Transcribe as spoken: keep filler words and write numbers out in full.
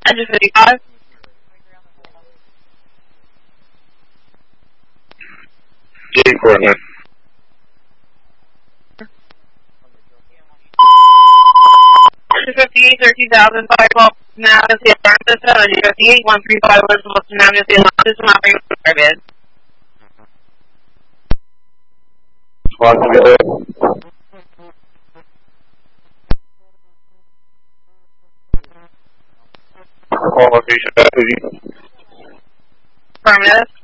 one fifty-five. J coordinate. one fifty-eight, thirteen thousand, five twelve, Navigation Alarm System, one fifty-eight, one three five, Elizabeth, Navigation Alarm System, operating with service. Squad together. Call location, please. Affirmative.